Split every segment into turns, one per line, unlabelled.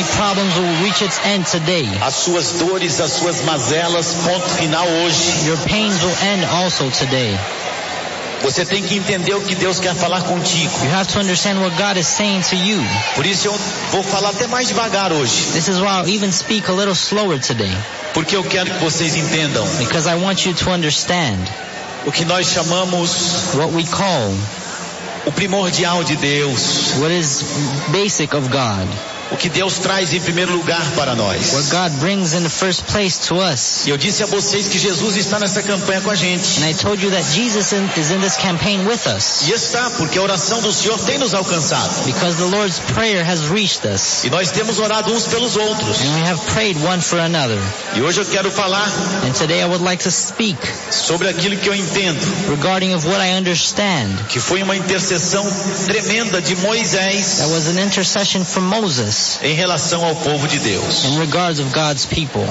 many problems will reach its end today.
As suas dores, as suas mazelas, ponto final hoje.
Your pains will end also today.
Você tem que entender o que Deus quer falar contigo.
You have to understand what God is saying to you.
Por isso eu vou falar até mais devagar hoje.
This is why I'll even speak a little slower today.
Porque eu quero que vocês entendam.
Because I want you to understand
o que nós chamamos
what we call
o primordial de Deus.
What is basic of God.
O que Deus traz em primeiro lugar para nós.
What God brings in the first place to us.
E eu disse a vocês que Jesus está nessa campanha com a gente.
And I told you that Jesus is in this campaign with us.
E está, porque a oração do Senhor tem nos alcançado.
Because the Lord's prayer has reached us.
E nós temos orado uns pelos outros.
And we have prayed one for another.
E hoje eu quero falar
And today I would like to speak
sobre aquilo que eu entendo.
Regarding of what I understand.
Que foi uma intercessão tremenda de Moisés.
That was an intercession from Moses.
Em relação ao povo de Deus.
In regards of God's people.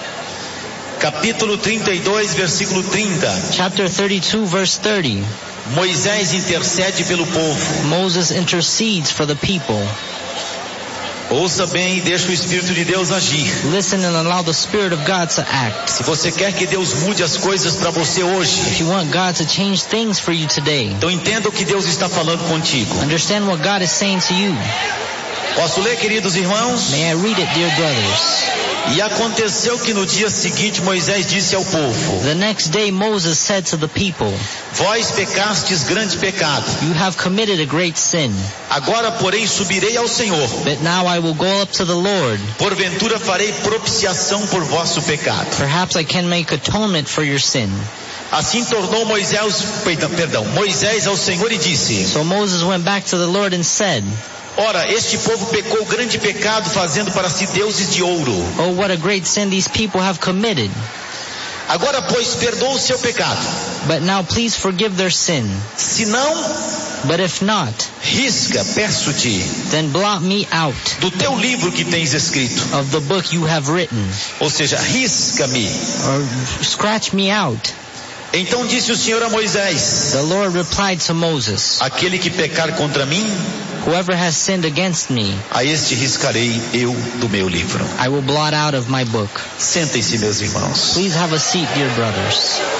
Capítulo 32, versículo 30.
Chapter 32, verse 30.
Moisés intercede pelo povo.
Moses intercedes for the people.
Ouça bem e deixa o Espírito de Deus agir.
Listen and allow the Spirit of God to act.
Se você quer que Deus mude as coisas para você hoje,
if you want God to change things for you today,
então entenda o que Deus está falando contigo.
Understand what God is saying to you.
Posso ler, queridos irmãos?
May I read it, dear brothers?
E aconteceu que no dia seguinte Moisés disse ao povo:
The next day Moses said to the people:
Vós pecastes grande pecado.
You have committed a great sin.
Agora, porém, subirei ao Senhor.
But now I will go up to the Lord.
Porventura farei propiciação por vosso pecado.
Perhaps I can make atonement for your sin.
Assim tornou Moisés ao Senhor e disse:
So Moses went back to the Lord and said:
Ora, este povo pecou grande pecado, fazendo para si deuses de ouro.
Oh, what a great sin these people have committed.
Agora, pois, perdoa o seu pecado.
But now please forgive their sin.
Se não,
but if not,
risca, peço-te,
then blot me out
do teu livro que tens escrito.
Of the book you have written.
Ou seja, risca-me.
Or scratch me out.
Então disse o Senhor a Moisés:
The Lord replied to Moses:
Aquele que pecar contra mim,
whoever has sinned against me,
a este riscarei eu do meu livro.
I will blot out of my book.
Sentem-se, meus irmãos.
Please have a seat, dear brothers.